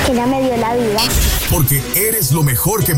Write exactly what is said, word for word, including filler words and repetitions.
ella me dio la vida. Porque eres lo mejor que me